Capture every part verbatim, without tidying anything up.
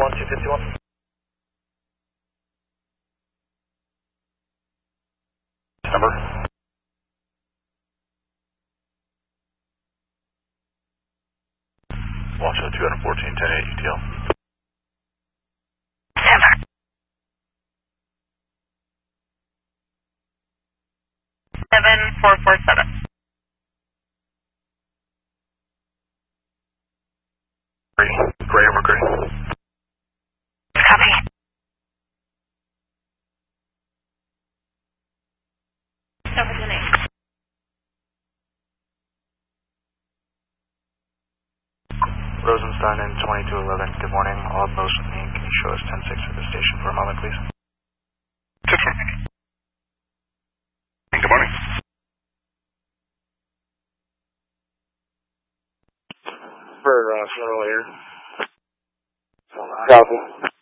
one, two fifty-one. Number? Washoe two fourteen, ten eight U T L. seven four four seven. Gray, gray over gray. Copy. Over the name. Rosenstein in twenty-two eleven. Good morning. All motion mean. Can you show us ten six at the station for a moment, please? Good morning. Bird Ross, earlier. Copy.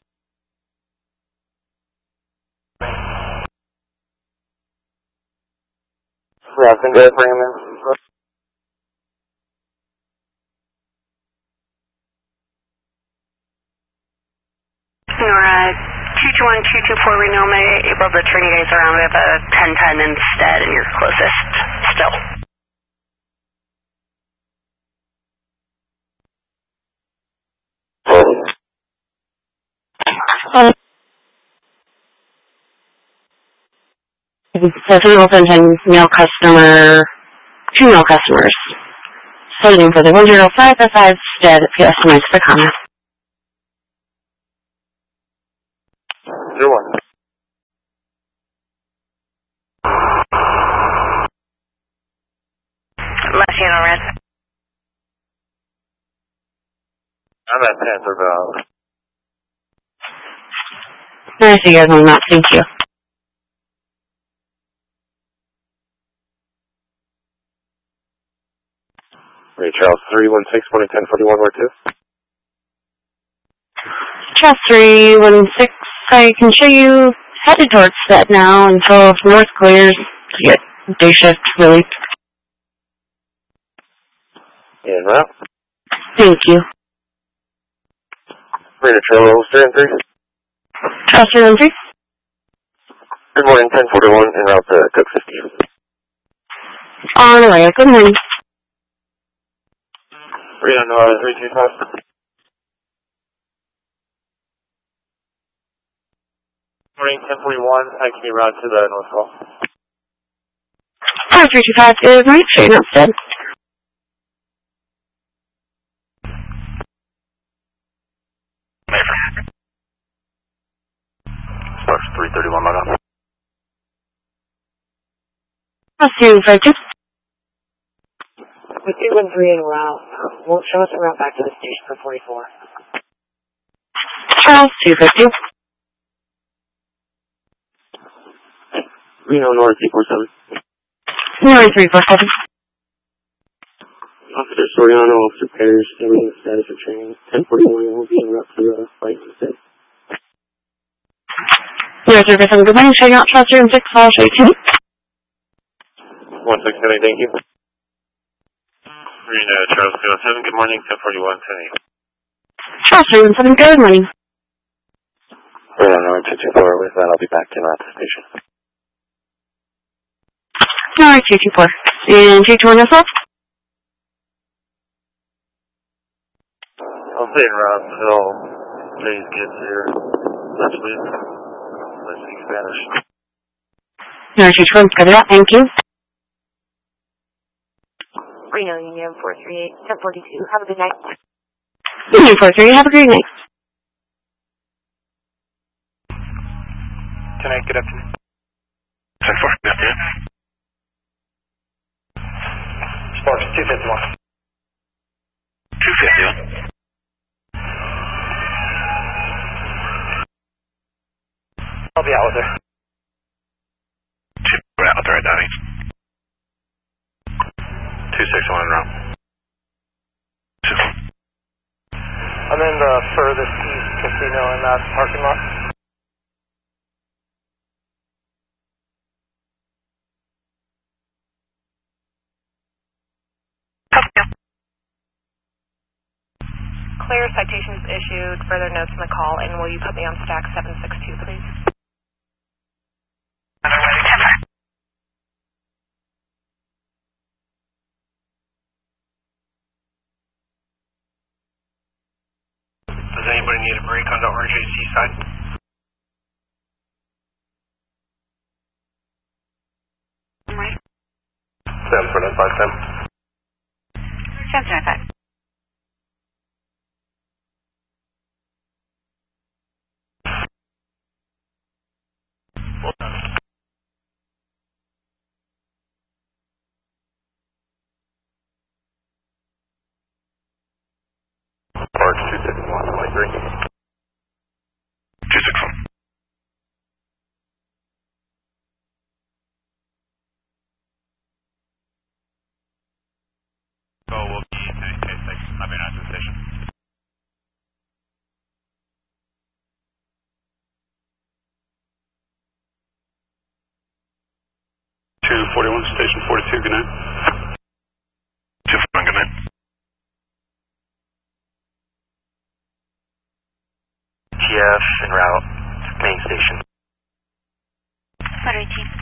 Yeah, I think that's bring him in. Nora, two two one, two two four, Reno, am I able to turn you guys around? We have a ten ten instead, and you're closest still. Um, Seven ten ten male customer, two male customers. Starting for the one zero five five five stead P S M for comment. Zero one. Left channel red. I'm at Panther Valve. I see you guys on the map, thank you. Ray Charles, three one six, one ten forty-one, where to? Charles three one six, I can show you headed towards that now until north clears to get day shift, really. En route. Thank you. Reno Trail, three and three. Charles three one three. Good morning, ten forty-one, en route to Cook fifty. On the way, good morning. Reno Nora, three two five. Morning, ten forty-one, I can be routed to the North Hall. Five three two five is right, straight up stead. Sparks three thirty-one, log on. I'll see you in five two. With two one three en route, won't show us a route back to the station for forty-four. Charles two fifty. Reno North three four seven. North three four seven. Officer Soriano, Officer Parrish, everything status of training. ten forty-one, we'll be en route to the flight instead. North three four seven, good morning, showing out Charles three one six, I'll show you two. one six seven, thank you. Reno Charles two one seven, good morning, ten forty-one, ten eight. Charles three one seven, good morning. Reno North two two four, with that I'll be back in at the station. North two two four. And two two one yourself? I'll stay en route until James gets here next week. Let's speak Spanish. North two two one, got it out, thank you. Reno Union four three eight, ten forty-two, have a good night. Union four three, have a great night. Can I get up to you? ten four, good afternoon. Sparks two fifty-one. two fifty-one. I'll be out with her. We're out there, Donnie. two six one en route. Two. I'm in the furthest east casino in that parking lot. clear, citations issued, further notes in the call, and will you put me on stack seven six two, please? Does anybody need a break on the R J C side? Right. seven four nine five ten. seven seven five. Arch two six one, one three. two six one. So we'll be in K six, I've been at the station. two forty-one, station forty-two, good night. two forty-one, good night. T F en route, main station. Sorry, Chief.